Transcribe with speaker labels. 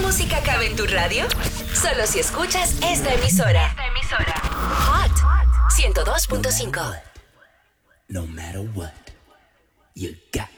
Speaker 1: música cabe en tu radio? Solo si escuchas esta emisora. Hot 102.5.
Speaker 2: No matter what, you got